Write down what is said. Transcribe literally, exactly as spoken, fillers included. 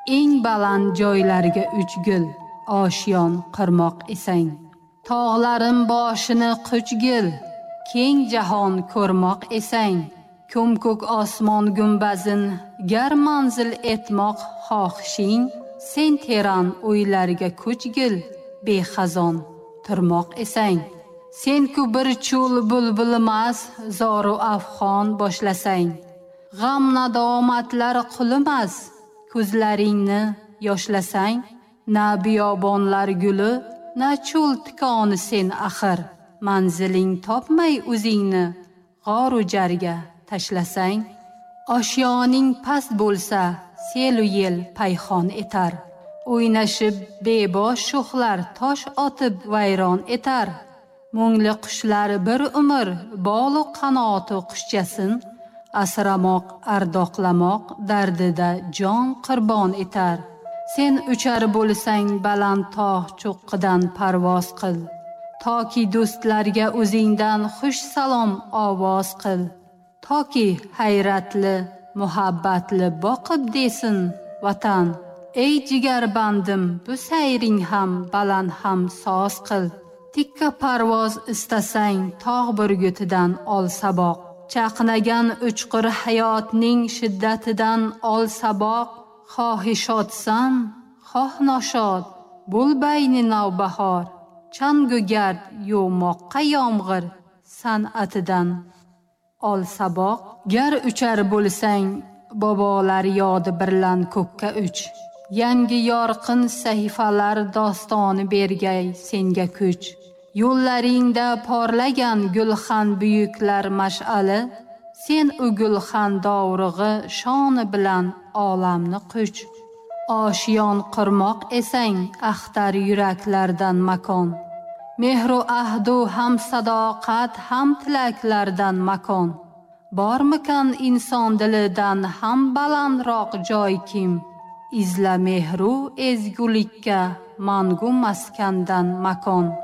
eng baland joylarga uch gul oshiyon qirmoq esang. Tog'larim boshini quchgil, keng jahon ko'rmoq esang. Ko'mko'k osmon gumbazin gar manzil etmoq xohishing, sen teran o'ylarga ko'chgil, bexazon turmoq esang. Sen ku bir cho'l bulbulmas, zoru afg'on boshlasang. G'am nadomatlar qulimas, ko'zlaringni yoshlasang. Na biyobonlar guli, na cho'l tikoni sen axir. Manziling topmay o'zingni g'oru jarga tashlasang. Oshyoning past bo'lsa, selu yel payxon etar. O'ynashib bebosh sho'xlar tosh otib vayron etar. Mungli qushlar bir umr bolu qanoti qushchasin, asramoq, ardoqlamoq dardida jon qurbon etar. Sen uchar bo'lsang baland tog' cho'qqidan parvoz qil. Toki do'stlarga o'zingdan xush salom ovoz qil. Toki hayratli, muhabbatli boqib desin vatan. Ey jigar bandim, bu sayring ham baland ham soz qil. Tikka parvoz istasang, tog' burgutidan ol saboq. Chaqnagan uchqur hayotning shiddatidan ol saboq. Xohi shodsan, xoh noshod, bo'l bayni navbahor. Changu gard yo'moqqa yomg'ir san'atidan ol saboq. Gar uchar bo'lsang, bobolar yodi birlan ko'kka uch. Yangi yorqin sahifalar dostoni bergay senga kuch. Yo'llaringda porlagan gulxan buyuklar mash'ali, sen u gulxan dovrug'i shoni bilan olamni quch. Oshiyon qirmoq esang, axtar yuraklardan makon. Mehru ahdu ham sadoqat ham tilaklardan makon. Bormikan inson dilidan ham balandroq joy kim? Izla mehru ezgulikka mangu maskandan makon.